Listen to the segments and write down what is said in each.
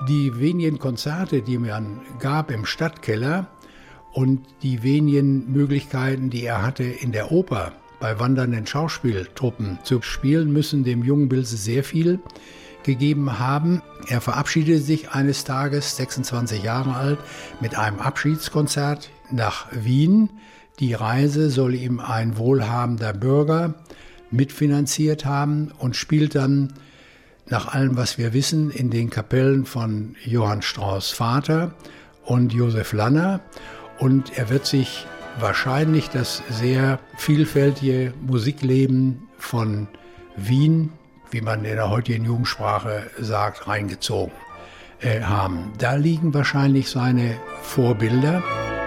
Die wenigen Konzerte, die man gab im Stadtkeller und die wenigen Möglichkeiten, die er hatte in der Oper bei wandernden Schauspieltruppen zu spielen, müssen dem jungen Bilse sehr viel gegeben haben. Er verabschiedete sich eines Tages, 26 Jahre alt, mit einem Abschiedskonzert nach Wien. Die Reise soll ihm ein wohlhabender Bürger mitfinanziert haben und spielt dann nach allem, was wir wissen, in den Kapellen von Johann Strauss Vater und Josef Lanner. Und er wird sich wahrscheinlich das sehr vielfältige Musikleben von Wien, wie man in der heutigen Jugendsprache sagt, reingezogen haben. Da liegen wahrscheinlich seine Vorbilder.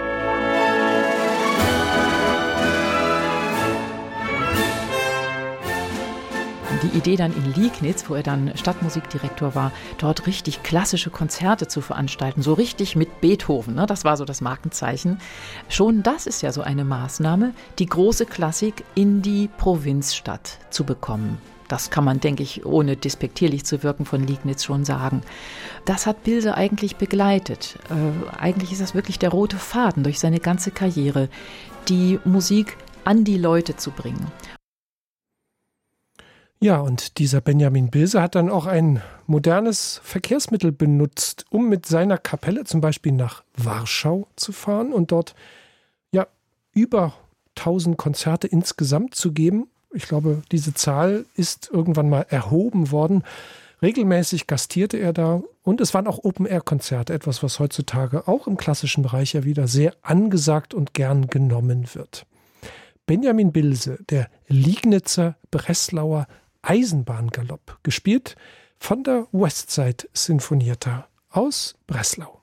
Die Idee dann in Liegnitz, wo er dann Stadtmusikdirektor war, dort richtig klassische Konzerte zu veranstalten, so richtig mit Beethoven, ne? Das war so das Markenzeichen. Schon das ist ja so eine Maßnahme, die große Klassik in die Provinzstadt zu bekommen. Das kann man, denke ich, ohne despektierlich zu wirken von Liegnitz schon sagen. Das hat Bilse eigentlich begleitet. Eigentlich ist das wirklich der rote Faden durch seine ganze Karriere, die Musik an die Leute zu bringen. Ja, und dieser Benjamin Bilse hat dann auch ein modernes Verkehrsmittel benutzt, um mit seiner Kapelle zum Beispiel nach Warschau zu fahren und dort ja über 1000 Konzerte insgesamt zu geben. Ich glaube, diese Zahl ist irgendwann mal erhoben worden. Regelmäßig gastierte er da und es waren auch Open-Air-Konzerte, etwas, was heutzutage auch im klassischen Bereich ja wieder sehr angesagt und gern genommen wird. Benjamin Bilse, der Liegnitzer Breslauer Eisenbahngalopp, gespielt von der Westside Sinfonietta aus Breslau.